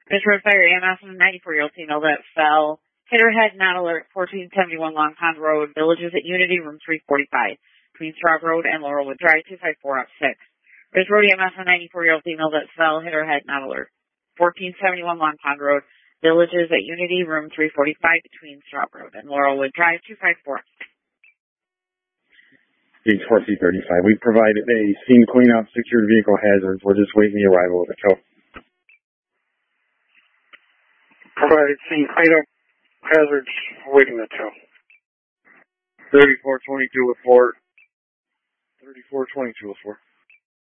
Ridge Road Fire EMS and a 94-year-old female that fell. Hit her head, not alert, 1471 Long Pond Road, Villages at Unity, room 345, between Straub Road and Laurelwood Drive, 254 up 6. Ridge Road EMS and a 94-year-old female that fell. Hit her head, not alert, 1471 Long Pond Road, Villages at Unity, room 345, between Straub Road and Laurelwood Drive, 254. Beach 4C35. We provided a scene cleanup, secured vehicle hazards. We're just waiting the arrival of the tow. Provided scene cleanup, hazards, waiting the tow. 3422 with 4. 3422 with 4.